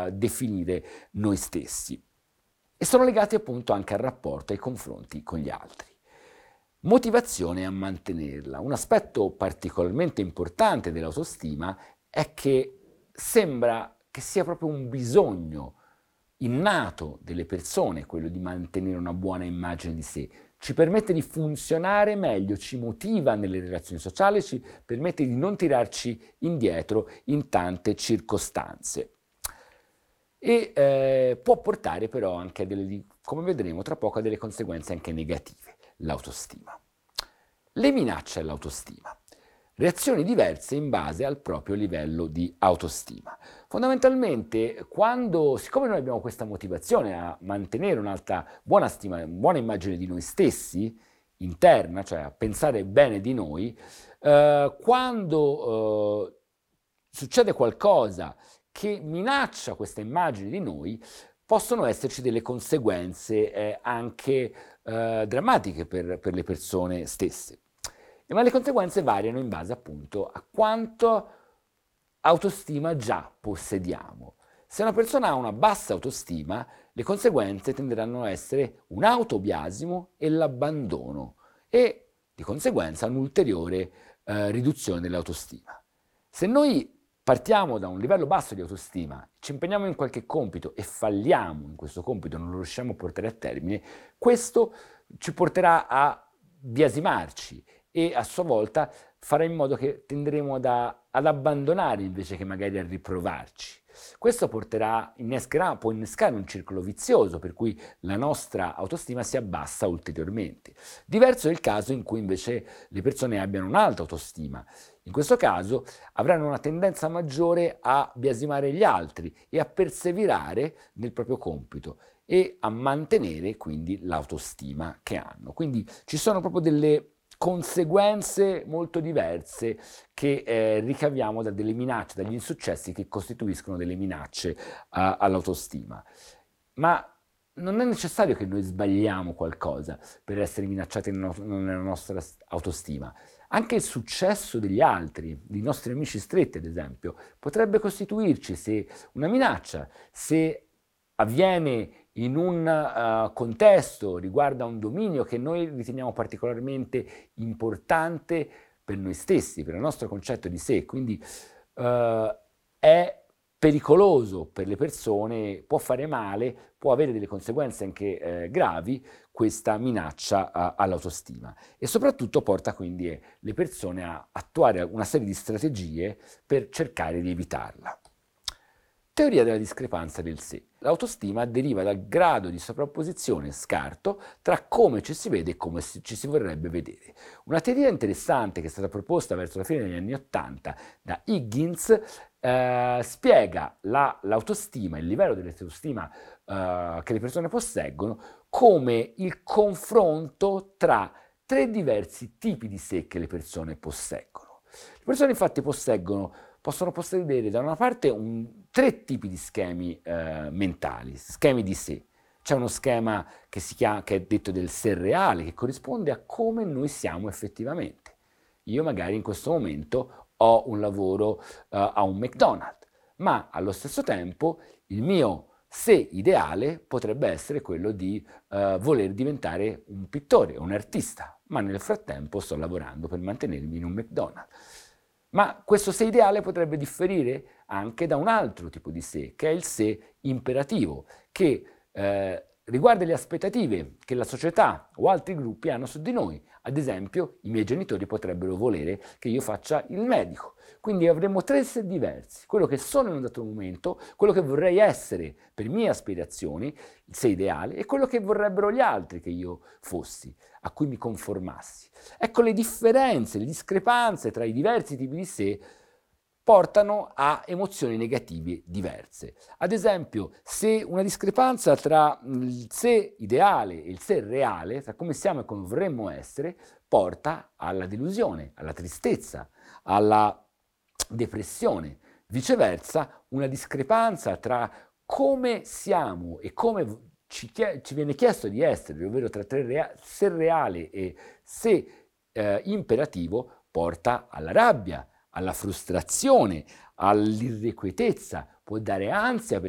definire noi stessi. E sono legati appunto anche al rapporto, ai confronti con gli altri. Motivazione a mantenerla. Un aspetto particolarmente importante dell'autostima è che sembra che sia proprio un bisogno innato delle persone quello di mantenere una buona immagine di sé. Ci permette di funzionare meglio, ci motiva nelle relazioni sociali, ci permette di non tirarci indietro in tante circostanze. E può portare però anche a come vedremo tra poco, a delle conseguenze anche negative, l'autostima. Le minacce all'autostima. Reazioni diverse in base al proprio livello di autostima. Fondamentalmente, siccome noi abbiamo questa motivazione a mantenere un'alta buona stima, buona immagine di noi stessi, interna, cioè a pensare bene di noi, quando succede qualcosa che minaccia questa immagine di noi, possono esserci delle conseguenze anche drammatiche per le persone stesse. Ma le conseguenze variano in base appunto a quanto autostima già possediamo. Se una persona ha una bassa autostima, le conseguenze tenderanno a essere un autobiasimo e l'abbandono e di conseguenza un'ulteriore riduzione dell'autostima. Se noi partiamo da un livello basso di autostima, ci impegniamo in qualche compito e falliamo in questo compito, non lo riusciamo a portare a termine, questo ci porterà a biasimarci e a sua volta farà in modo che tenderemo ad abbandonare invece che magari a riprovarci. Questo può innescare un circolo vizioso per cui la nostra autostima si abbassa ulteriormente. Diverso è il caso in cui invece le persone abbiano un'alta autostima. In questo caso avranno una tendenza maggiore a biasimare gli altri e a perseverare nel proprio compito e a mantenere quindi l'autostima che hanno. Quindi ci sono proprio delle conseguenze molto diverse che ricaviamo da delle minacce, dagli insuccessi che costituiscono delle minacce all'autostima. Ma non è necessario che noi sbagliamo qualcosa per essere minacciati nella nostra autostima. Anche il successo degli altri, dei nostri amici stretti ad esempio, potrebbe costituirci una minaccia se avviene in un contesto, riguarda un dominio che noi riteniamo particolarmente importante per noi stessi, per il nostro concetto di sé, quindi è pericoloso per le persone, può fare male, può avere delle conseguenze anche gravi questa minaccia all'autostima e soprattutto porta quindi le persone a attuare una serie di strategie per cercare di evitarla. Teoria della discrepanza del sé. L'autostima deriva dal grado di sovrapposizione scarto tra come ci si vede e come ci si vorrebbe vedere. Una teoria interessante che è stata proposta verso la fine degli anni '80 da Higgins spiega l'autostima, il livello dell'autostima che le persone posseggono come il confronto tra 3 diversi tipi di sé che le persone posseggono. Le persone infatti possono possedere da una parte 3 tipi di schemi mentali, schemi di sé. C'è uno schema che è detto del sé reale, che corrisponde a come noi siamo effettivamente. Io magari in questo momento ho un lavoro a un McDonald's, ma allo stesso tempo il mio sé ideale potrebbe essere quello di voler diventare un pittore, un artista, ma nel frattempo sto lavorando per mantenermi in un McDonald's. Ma questo sé ideale potrebbe differire anche da un altro tipo di sé, che è il sé imperativo, che riguarda le aspettative che la società o altri gruppi hanno su di noi. Ad esempio, i miei genitori potrebbero volere che io faccia il medico. Quindi avremo 3 sé diversi, quello che sono in un dato momento, quello che vorrei essere per mie aspirazioni, il sé ideale, e quello che vorrebbero gli altri che io fossi, a cui mi conformassi. Ecco, le differenze, le discrepanze tra i diversi tipi di sé portano a emozioni negative diverse. Ad esempio, se una discrepanza tra il sé ideale e il sé reale, tra come siamo e come vorremmo essere, porta alla delusione, alla tristezza, alla depressione. Viceversa, una discrepanza tra come siamo e come ci viene chiesto di essere, ovvero tra sé reale e sé imperativo, porta alla rabbia, alla frustrazione, all'irrequietezza, può dare ansia